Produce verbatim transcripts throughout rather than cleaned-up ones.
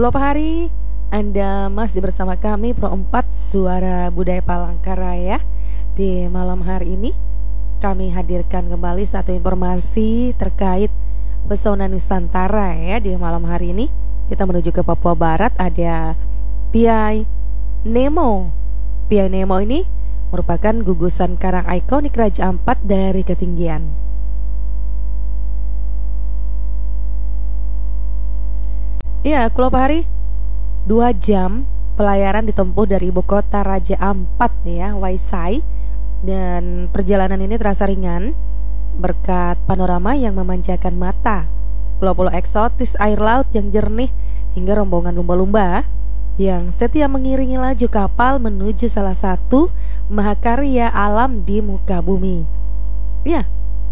Selamat hari, Anda masih bersama kami Pro empat Suara Budaya Palangkaraya. Di malam hari ini kami hadirkan kembali satu informasi terkait pesona Nusantara ya. Di malam hari ini kita menuju ke Papua Barat, ada Piai Nemo. Piai Nemo ini merupakan gugusan karang ikonik Raja Ampat dari ketinggian. Ya, Kulo Pahari, dua jam pelayaran ditempuh dari ibu kota Raja Ampat ya, Waisai. Dan perjalanan ini terasa ringan berkat panorama yang memanjakan mata, pulau-pulau eksotis, air laut yang jernih, hingga rombongan lumba-lumba yang setia mengiringi laju kapal menuju salah satu mahakarya alam di muka bumi. Ya,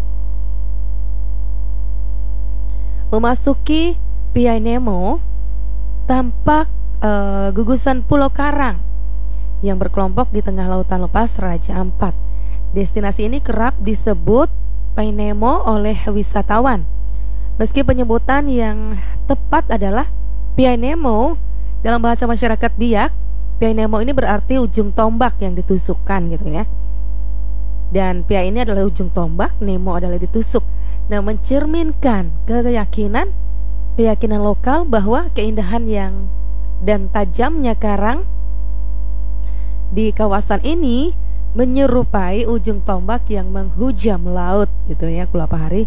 memasuki Piai Nemo tampak uh, gugusan Pulau Karang yang berkelompok di tengah lautan lepas Raja Ampat. Destinasi ini kerap disebut Piai Nemo oleh wisatawan. Meski penyebutan yang tepat adalah Piai Nemo, dalam bahasa masyarakat Biak, Piai Nemo ini berarti ujung tombak yang ditusukkan gitu ya. Dan Piai ini adalah ujung tombak, Nemo adalah ditusuk. Nah, mencerminkan keyakinan keyakinan lokal bahwa keindahan yang dan tajamnya karang di kawasan ini menyerupai ujung tombak yang menghujam laut gitu ya, Kulo Pahari.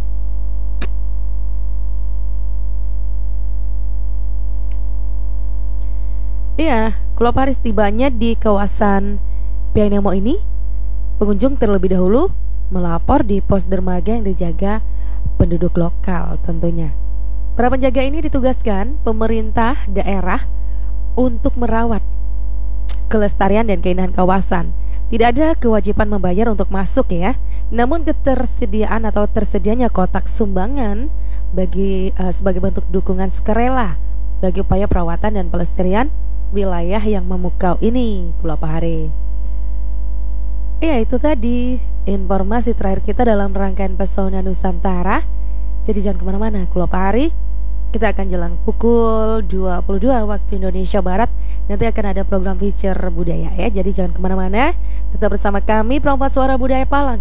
Iya, Kulo Pahari, setibanya di kawasan Piai Nemo ini, pengunjung terlebih dahulu melapor di pos dermaga yang dijaga penduduk lokal tentunya. Para penjaga ini ditugaskan pemerintah daerah untuk merawat kelestarian dan keindahan kawasan. Tidak ada kewajiban membayar untuk masuk ya. Namun ketersediaan atau tersedianya kotak sumbangan bagi uh, sebagai bentuk dukungan sukarela bagi upaya perawatan dan pelestarian wilayah yang memukau ini, Kulo Pahari. Ya, itu tadi informasi terakhir kita dalam rangkaian Pesona Nusantara. Jadi jangan kemana-mana, Kulo Pahari. Kita akan jelang pukul dua puluh dua waktu Indonesia Barat. Nanti akan ada program feature budaya ya. Jadi jangan kemana-mana, tetap bersama kami Pro empat Suara Budaya Palangkaraya.